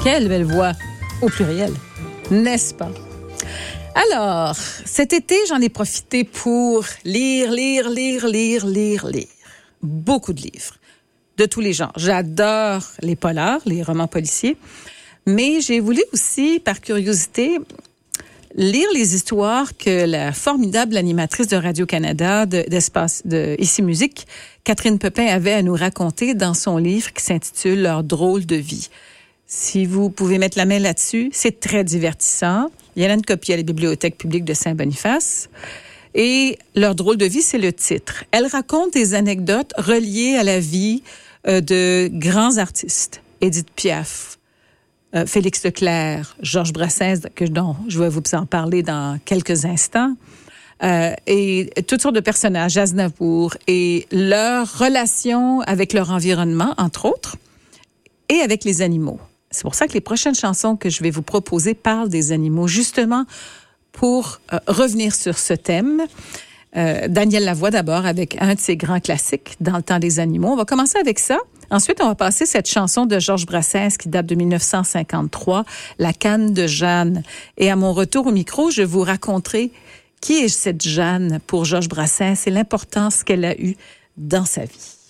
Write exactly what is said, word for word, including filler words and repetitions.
Quelle belle voix, au pluriel, n'est-ce pas? Alors, cet été, j'en ai profité pour lire, lire, lire, lire, lire, lire. Beaucoup de livres, de tous les genres. J'adore les polars, les romans policiers, mais j'ai voulu aussi, par curiosité, lire les histoires que la formidable animatrice de Radio-Canada, de, d'Espace, de Ici Musique, Catherine Pepin, avait à nous raconter dans son livre qui s'intitule « Leur drôle de vie ». Si vous pouvez mettre la main là-dessus, c'est très divertissant. Il y en a une copie à la Bibliothèque publique de Saint-Boniface. Et « Leur drôle de vie », c'est le titre. Elle raconte des anecdotes reliées à la vie euh, de grands artistes. Édith Piaf, euh, Félix Leclerc, Georges Brassens, que, dont je vais vous en parler dans quelques instants. Euh, et toutes sortes de personnages, Aznavour, et leur relation avec leur environnement, entre autres, et avec les animaux. C'est pour ça que les prochaines chansons que je vais vous proposer parlent des animaux, justement pour euh, revenir sur ce thème. Euh, Daniel Lavoie d'abord, avec un de ses grands classiques, Dans le temps des animaux. On va commencer avec ça. Ensuite, on va passer cette chanson de Georges Brassens qui date de dix-neuf cent cinquante-trois, La canne de Jeanne. Et à mon retour au micro, je vous raconterai qui est cette Jeanne pour Georges Brassens et l'importance qu'elle a eue dans sa vie.